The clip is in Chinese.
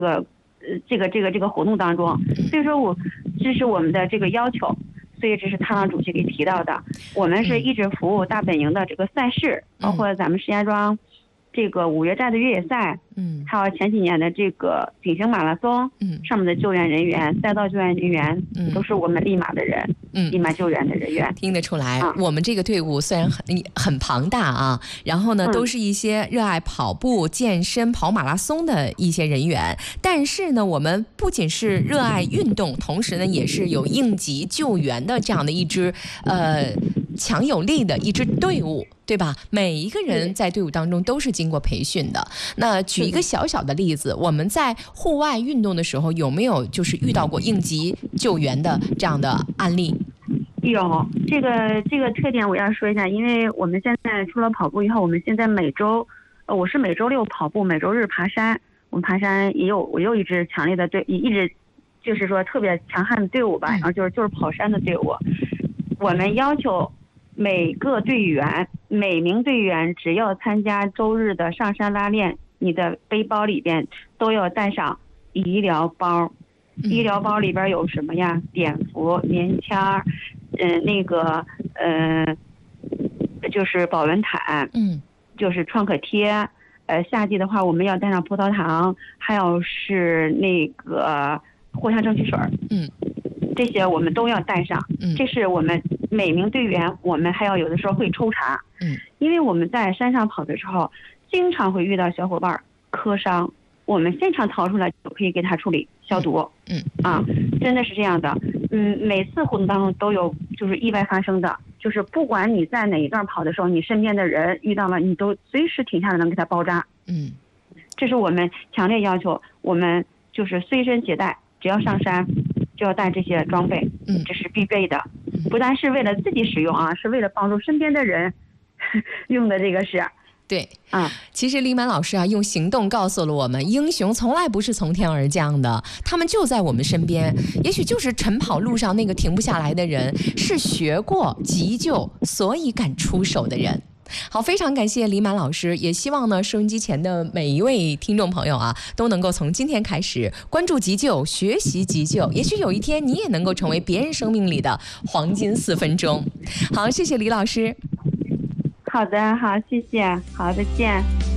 这个活动当中。所以说这是我们的这个要求。所以这是汤主席给提到的，我们是一直服务大本营的这个赛事，包括咱们石家庄这个5月寨的越野赛，还有前几年的这个鼎星马拉松，上面的救援人员、赛道救援人员，都是我们立马的人，立马救援的人员。 听得出来，我们这个队伍虽然很庞大啊，然后呢，都是一些热爱跑步、健身、跑马拉松的一些人员，但是呢，我们不仅是热爱运动，同时呢，也是有应急救援的这样的一支强有力的一支队伍。对吧？每一个人在队伍当中都是经过培训的。那举一个小小的例子，我们在户外运动的时候，有没有就是遇到过应急救援的这样的案例？ 有，这个特点我要说一下，因为我们现在除了跑步以后，我们现在我是每周6跑步，每周日爬山。我们爬山我有一支强烈的一直就是说特别强悍的队伍吧，然后就是跑山的队伍。我们要求每名队员只要参加周日的上山拉练，你的背包里边都要带上医疗包。医疗包里边有什么呀？碘伏、棉签，就是保温毯，就是创可贴。夏季的话，我们要带上葡萄糖，还有是那个藿香正气水。这些我们都要带上。这是我们每名队员，我们还要有的时候会抽查。因为我们在山上跑的时候，经常会遇到小伙伴磕伤，我们现场掏出来就可以给他处理消毒。真的是这样的。每次活动当中都有就是意外发生的，就是不管你在哪一段跑的时候，你身边的人遇到了，你都随时停下来能给他包扎。这是我们强烈要求，我们就是随身携带，只要上山就要带这些装备。这是必备的，不但是为了自己使用啊，是为了帮助身边的人用的。这个是对其实李满老师啊，用行动告诉了我们，英雄从来不是从天而降的，他们就在我们身边。也许就是晨跑路上那个停不下来的人，是学过急救所以敢出手的人。好，非常感谢李满老师，也希望呢收音机前的每一位听众朋友啊，都能够从今天开始关注急救，学习急救，也许有一天你也能够成为别人生命里的黄金4分钟。好，谢谢李老师。 好的，好，谢谢，好，再见。